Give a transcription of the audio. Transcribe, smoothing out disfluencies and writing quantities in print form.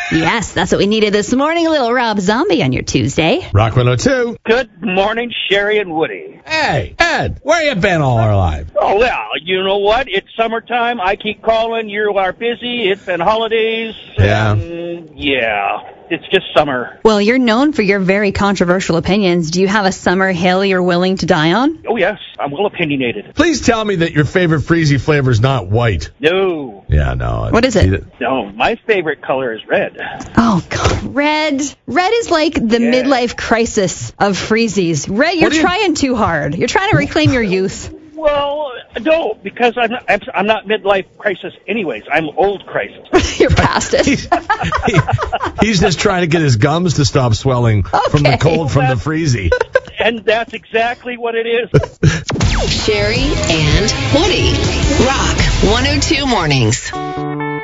Yes, that's what we needed this morning. A little Rob Zombie on your Tuesday. Rock 102. Good morning, Sherry and Woody. Hey, Ed, where you been all our life? Oh, well, you know what? It's summertime. I keep calling. You are busy. It's been holidays. Yeah. Yeah. It's just summer. Well, you're known for your very controversial opinions. Do you have a summer hill you're willing to die on? Oh, yes. I'm well opinionated. Please tell me that your favorite Freezy flavor is not white. No. Yeah, no. What is it? No, my favorite color is red. Oh, God. Red. Red is like the midlife crisis of Freezies. Red, you're trying too hard. You're trying to reclaim your youth. Well, no, because I'm not midlife crisis anyways. I'm old crisis. You're past it. He's just trying to get his gums to stop swelling from the cold from the Freezy. And that's exactly what it is. Sherry and Woody. Rock 102 Mornings.